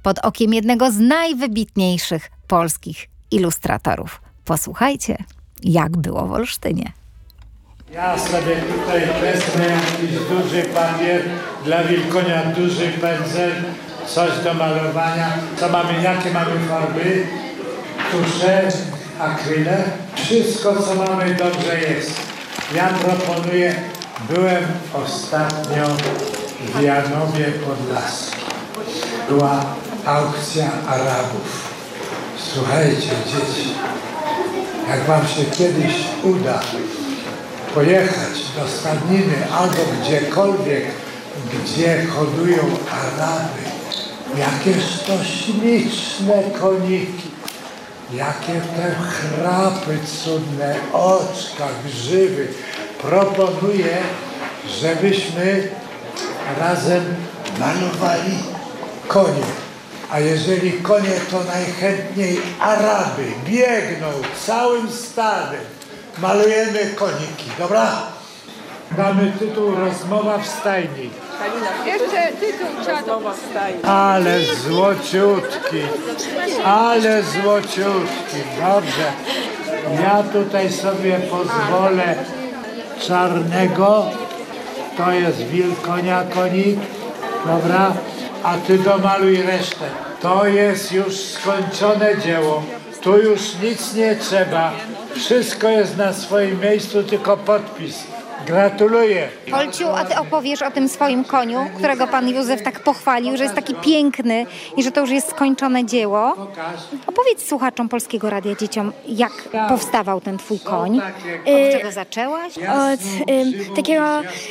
pod okiem jednego z najwybitniejszych polskich ilustratorów. Posłuchajcie, jak było w Olsztynie. Ja sobie tutaj wezmę jakiś duży papier, dla Wilkonia duży pędzel, coś do malowania. Co mamy, jakie mamy farby? Tusze, akryle. Wszystko, co mamy, dobrze jest. Ja proponuję, byłem ostatnio w Janowie Podlaskim. Była aukcja Arabów. Słuchajcie, dzieci, jak wam się kiedyś uda pojechać do stadniny albo gdziekolwiek, gdzie hodują Araby, jakież to śliczne koniki, jakie te chrapy cudne, oczka, grzywy. Proponuję, żebyśmy razem malowali konie. A jeżeli konie, to najchętniej Araby biegną całym stadem. Malujemy koniki, dobra? Damy tytuł Rozmowa w stajni. Jeszcze tytuł Rozmowa w stajni. Ale złociutki, ale złociutki. Dobrze. Ja tutaj sobie pozwolę czarnego. To jest Wilkonia konik. Dobra? A ty domaluj resztę. To jest już skończone dzieło. Tu już nic nie trzeba. Wszystko jest na swoim miejscu, tylko podpis. Gratuluję. Olciu, a ty opowiesz o tym swoim koniu, którego pan Józef tak pochwalił, że jest taki piękny i że to już jest skończone dzieło. Opowiedz słuchaczom Polskiego Radia, dzieciom, jak powstawał ten twój koń. Od czego zaczęłaś? Od takiego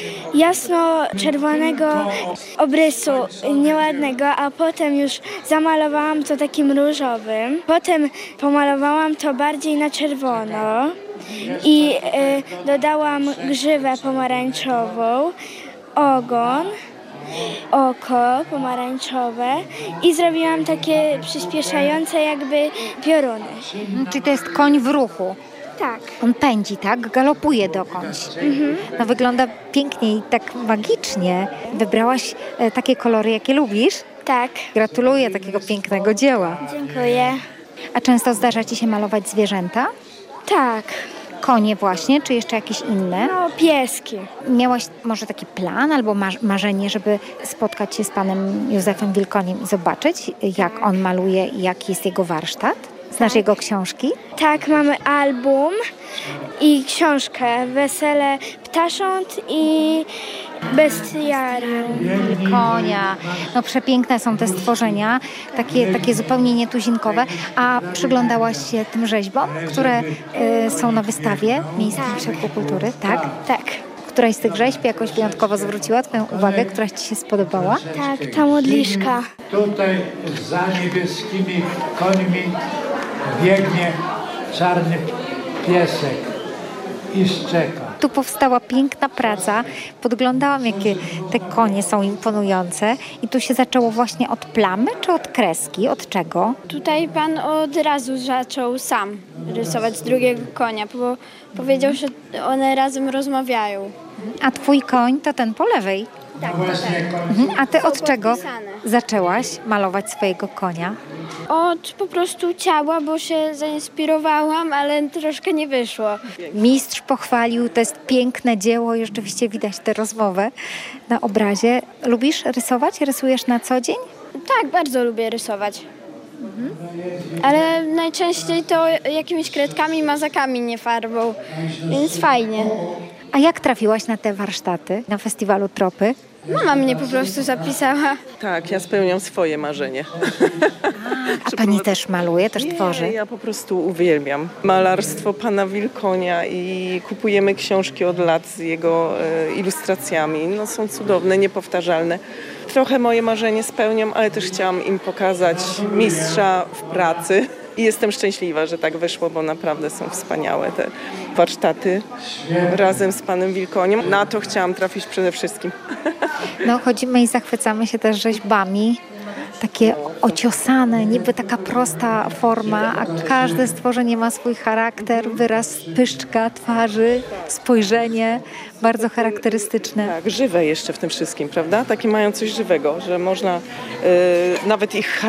jasno-czerwonego obrysu, nieładnego, a potem już zamalowałam to takim różowym. Potem pomalowałam to bardziej na czerwono i dodałam grzywę pomarańczową, ogon, oko pomarańczowe i zrobiłam takie przyspieszające jakby pioruny. Czyli to jest koń w ruchu. Tak. On pędzi, tak? Galopuje dokądś. No wygląda pięknie i tak magicznie. Wybrałaś takie kolory, jakie lubisz? Tak. Gratuluję takiego pięknego dzieła. Dziękuję. A często zdarza ci się malować zwierzęta? Tak. Konie właśnie, czy jeszcze jakieś inne? No, pieski. Miałaś może taki plan albo marzenie, żeby spotkać się z panem Józefem Wilkoniem i zobaczyć, jak on maluje i jaki jest jego warsztat? Znasz jego książki? Tak, mamy album i książkę Wesele ptasząt i Bestiarium. Wilkonia. No przepiękne są te stworzenia, takie zupełnie nietuzinkowe. A przyglądałaś się tym rzeźbom, które są na wystawie Miejskiej w Ośrodku Kultury, tak? Tak. Któraś z tych rzeźb jakoś wyjątkowo zwróciła twoją uwagę, któraś ci się spodobała? Tak, ta modliszka. Tutaj za niebieskimi końmi biegnie czarny piesek i szczeka. Tu powstała piękna praca. Podglądałam, jakie te konie są imponujące. I tu się zaczęło właśnie od plamy czy od kreski? Od czego? Tutaj pan od razu zaczął sam rysować drugiego konia, bo powiedział, że one razem rozmawiają. A twój koń to ten po lewej. Tak, A ty od czego podpisane. zaczęłaś malować swojego konia? Od po prostu ciała, bo się zainspirowałam, ale troszkę nie wyszło. Mistrz pochwalił, to jest piękne dzieło i rzeczywiście widać tę rozmowę na obrazie. Lubisz rysować? Rysujesz na co dzień? Tak, bardzo lubię rysować. Ale najczęściej to jakimiś kredkami, mazakami, nie farbą, więc fajnie. A jak trafiłaś na te warsztaty na festiwalu Tropy? Mama mnie po prostu zapisała. Tak, ja spełniam swoje marzenie. A pani też maluje, też tworzy? Ja po prostu uwielbiam malarstwo pana Wilkonia i kupujemy książki od lat z jego ilustracjami. No, są cudowne, niepowtarzalne. Trochę moje marzenie spełniam, ale też chciałam im pokazać mistrza w pracy. I jestem szczęśliwa, że tak wyszło, bo naprawdę są wspaniałe te warsztaty razem z panem Wilkoniem. Na to chciałam trafić przede wszystkim. No chodzimy i zachwycamy się też rzeźbami. Takie ociosane, niby taka prosta forma, a każde stworzenie ma swój charakter, wyraz pyszczka twarzy, spojrzenie bardzo charakterystyczne. Tak, żywe jeszcze w tym wszystkim, prawda? Takie mają coś żywego, że można nawet ich